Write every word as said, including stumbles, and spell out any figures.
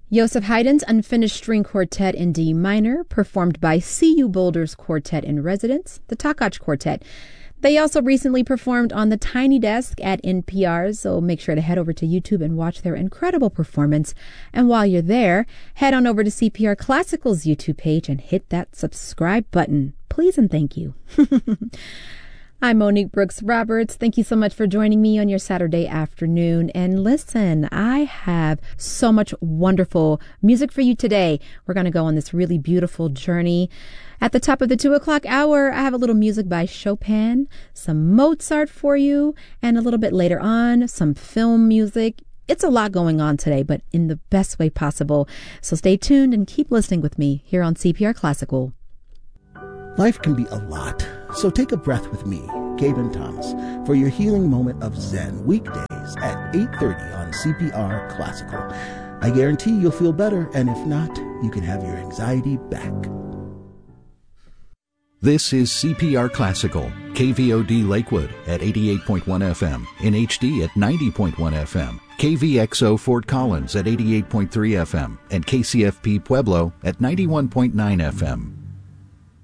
Joseph Haydn's Unfinished String Quartet in D minor, performed by C U Boulder's Quartet in Residence, the Takach Quartet. They also recently performed on the Tiny Desk at N P R, so make sure to head over to YouTube and watch their incredible performance. And while you're there, head on over to C P R Classical's YouTube page and hit that subscribe button. Please and thank you. I'm Monique Brooks Roberts. Thank you so much for joining me on your Saturday afternoon. And listen, I have so much wonderful music for you today. We're going to go on this really beautiful journey. At the top of the two o'clock hour, I have a little music by Chopin, some Mozart for you, and a little bit later on, some film music. It's a lot going on today, but in the best way possible. So stay tuned and keep listening with me here on C P R Classical. Life can be a lot, so take a breath with me, Gaben Thomas, for your healing moment of Zen, weekdays at eight thirty on C P R Classical. I guarantee you'll feel better, and if not, you can have your anxiety back. This is C P R Classical, K V O D Lakewood at eighty-eight point one F M, in H D at ninety point one F M, K V X O Fort Collins at eighty-eight point three F M, and K C F P Pueblo at ninety-one point nine F M.